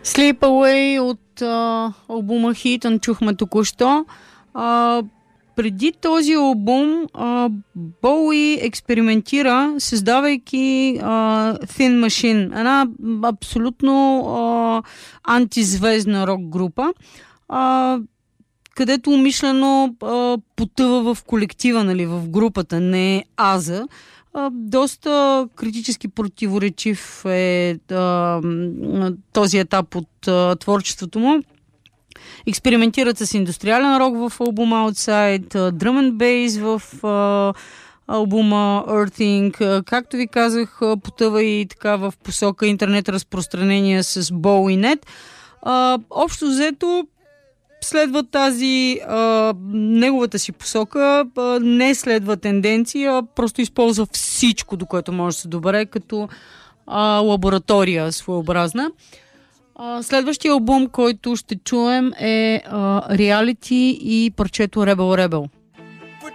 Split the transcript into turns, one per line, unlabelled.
Sleep Away от албума Heat чухме току-що. Преди този албум Боуи експериментира, създавайки Thin Machine, една абсолютно антизвездна рок група, където умишлено потъва в колектива, нали, в групата, не аза. Доста критически противоречив е този етап от творчеството му. Експериментират с индустриален рок в албума Outside, Drum and Bass в албума Earthing, както ви казах, потъва и така в посока интернет разпространение с Bowie.net. Общо взето следва тази неговата си посока, не следва тенденция, просто използва всичко, до което може да се добере, като лаборатория своеобразна. Следващия албум, който ще чуем, е Reality и парчето Rebel Rebel.